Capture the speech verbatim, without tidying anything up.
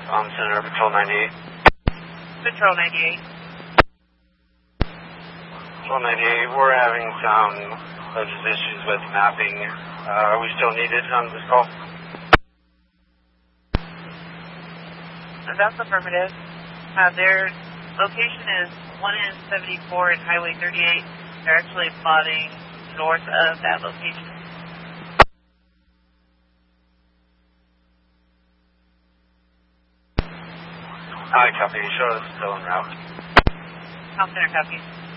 on Center Patrol ninety-eight. Patrol ninety-eight. Patrol ninety-eight, we're having some alleged issues with mapping. Uh, are we still needed on this call? That's affirmative. Uh, their location is one N seventy-four and Highway thirty-eight. They're actually plotting north of that location. Hi, copy. Show us still en route. Call center, copy.